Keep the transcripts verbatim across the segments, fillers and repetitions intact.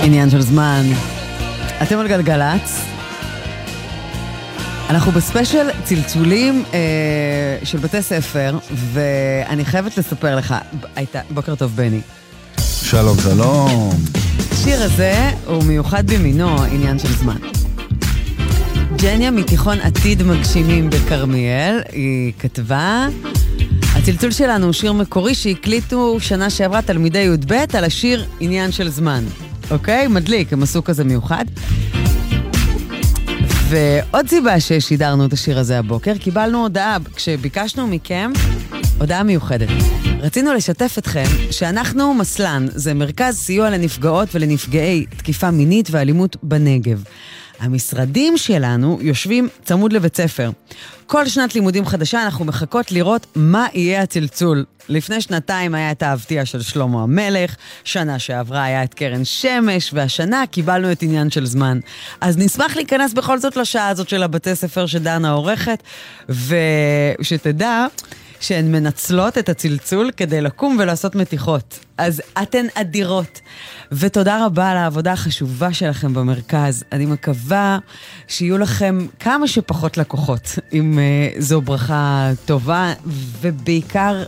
עניין של זמן. אתם על גלגלץ. אנחנו בספיישל צלצולים אה, של בתי ספר, ואני חייבת לספר לך, הייתה, בוקר טוב בני. שלום שלום. השיר הזה הוא מיוחד במינו, עניין של זמן. ג'ניה מתיכון עתיד מגשימים בקרמיאל, היא כתבה, הצלצול שלנו הוא שיר מקורי שהקליטו שנה שעברה תלמידי י' ב' על השיר עניין של זמן. אוקיי? מדליק, הם עשו כזה מיוחד. ועוד סיבה ששידרנו את השיר הזה הבוקר, קיבלנו הודעה, כשביקשנו מכם, הודעה מיוחדת. רצינו לשתף אתכם שאנחנו מסלן, זה מרכז סיוע לנפגעות ולנפגעי תקיפה מינית ואלימות בנגב. המשרדים שלנו יושבים צמוד לבית ספר. כל שנת לימודים חדשה אנחנו מחכות לראות מה יהיה הצלצול. לפני שנתיים היה את האבטיה של שלמה המלך, שנה שעברה היה את קרן שמש, והשנה קיבלנו את עניין של זמן. אז נשמח להיכנס בכל זאת לשעה הזאת של הבתי ספר שדנה עורכת, ושתדע שהן מנצלות את הצלצול כדי לקום ולעשות מתיחות. אז אתן אדירות. ותודה רבה על העבודה החשובה שלכם במרכז. אני מקווה שיהיו לכם כמה שפחות לקוחות, אם uh, זו ברכה טובה, ובעיקר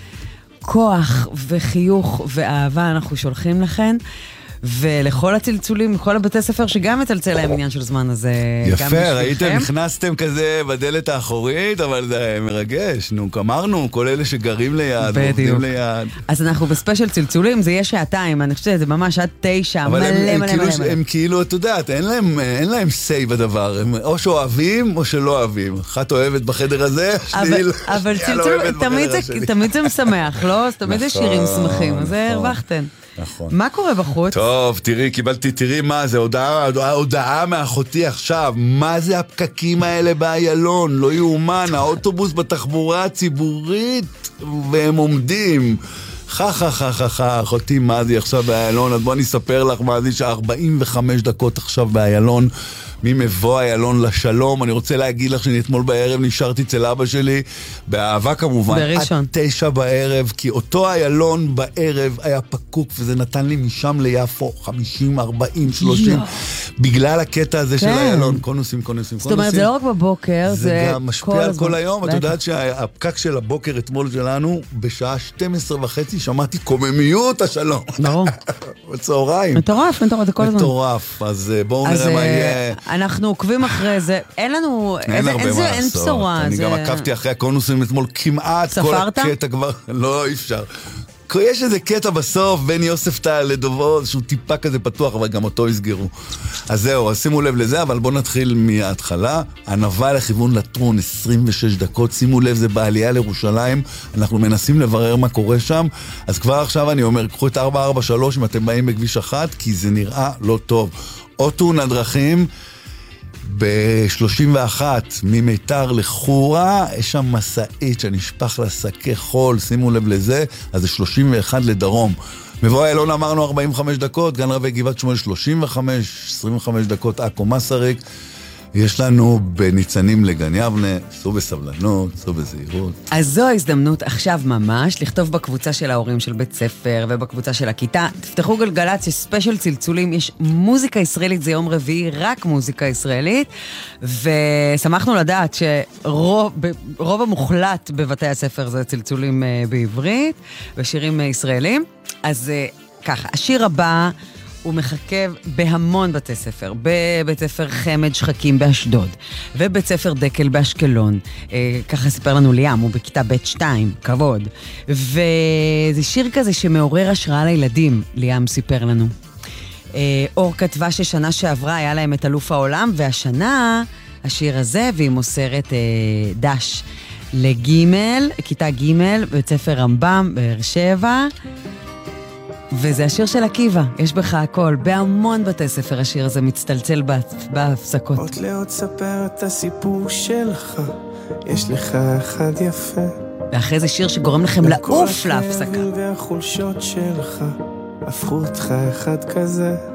כוח וחיוך ואהבה אנחנו שולחים לכן. ולכל הצלצולים, לכל הבתי ספר שגם מצלצל להם עניין של זמן הזה. יפה, ראיתם, נכנסתם כזה בדלת האחורית, אבל זה מרגש. נו, אמרנו, כל אלה שגרים ליד, עובדים ליד. אז אנחנו בספיישל צלצולים, זה יהיה שעתיים, אני חושבת שזה ממש עד תשע, מלא מלא מלא. אבל הם כאילו, אתה יודעת, אין להם סי בדבר, הם או שאוהבים או שלא אוהבים. אחת אוהבת בחדר הזה, שני לא אוהבת בחדר השני. תמיד זה משמח, לא? תמיד זה שירים שמחים, אז הרווחתן. נכון. מה קורה בחוץ? טוב, תראי, קיבלתי, תראי מה זה, הודעה, הודעה מאחותי עכשיו, מה זה הפקקים האלה באיילון? לא יאומן, האוטובוס בתחבורה הציבורית, והם עומדים. חה חה חה חה חה, אחותי, מה זה עכשיו באיילון? אז בוא נספר לך מה זה ש-ארבעים וחמש דקות עכשיו באיילון, ממבוא איילון לשלום. אני רוצה להגיד לך שאני אתמול בערב נשארתי אצל אבא שלי, באהבה כמובן, בראשון. עד תשע בערב, כי אותו איילון בערב היה פקוק, וזה נתן לי משם ליפו חמישים, ארבעים, שלושים, בגלל הקטע הזה של איילון, קונוסים, קונוסים, זאת אומרת, זה לא רק בבוקר, זה, זה גם משפיע על כל היום. את יודעת שהפקק של הבוקר אתמול שלנו, בשעה שתים עשרה וחצי, שמעתי קוממיות השלום. ברור. בצהריים. מטורף, מטורף, זה כל הזמן. מטורף, אז בואו נראה מה יהיה. אנחנו עוקבים אחרי זה, אין לנו, אין הרבה מה לעשות. אין בשורה. אני גם עקבתי אחרי הקונוסים אתמול כמעט כל הקטע כבר, לא, אי אפשר. יש איזה קטע בסוף בין יוסף טל לדובו, שהוא טיפה כזה פתוח, אבל גם אותו יסגרו. אז זהו, אז שימו לב לזה, אבל בואו נתחיל מההתחלה. הנווה לכיוון לטרון, עשרים ושש דקות, שימו לב, זה בעלייה לירושלים, אנחנו מנסים לברר מה קורה שם, אז כבר עכשיו אני אומר, קחו את ארבע ארבע שלוש אם אתם באים בכביש אחת, כי זה נראה לא טוב. או תאונת דרכים, ב-שלושים ואחת ממיתר לחורה, יש שם מסעית שנשפך לה שקי חול, שימו לב לזה, אז זה שלושים ואחת לדרום. מבוא איילון אמרנו ארבעים וחמש דקות, גן רבי גבעת שמואל שלושים וחמש, עשרים וחמש דקות, עכו מסריק. יש לנו בניצנים לגן יבנה, סעו בסבלנות, סעו בזהירות. אז זו ההזדמנות עכשיו ממש, לכתוב בקבוצה של ההורים של בית ספר ובקבוצה של הכיתה. תפתחו גלגלץ, יש ספיישל צלצולים, יש מוזיקה ישראלית, זה יום רביעי, רק מוזיקה ישראלית, ושמחנו לדעת שרוב המוחלט בבתי הספר זה צלצולים בעברית, ושירים ישראלים. אז ככה, השיר הבא הוא מחכה בהמון בתי ספר, בבית ספר חמד שחקים באשדוד, ובית ספר דקל באשקלון, אה, ככה סיפר לנו ליאם, הוא בכיתה בית שתיים, כבוד. וזה שיר כזה שמעורר השראה לילדים, ליאם סיפר לנו. אה, אור כתבה ששנה שעברה היה להם את אלוף העולם, והשנה השיר הזה, והיא מוסרת אה, דש לגימל, כיתה גימל, בית ספר רמב"ם, באר שבע, וזה השיר של עקיבא, יש בך הכל, בהמון בתי ספר השיר הזה מצטלצל בהפסקות. עוד לעוד ספר את הסיפור שלך, יש לך אחד יפה. ואחרי זה שיר שגורם לכם לעוף להפסקה. והחולשות שלך, הפכו אותך אחד כזה.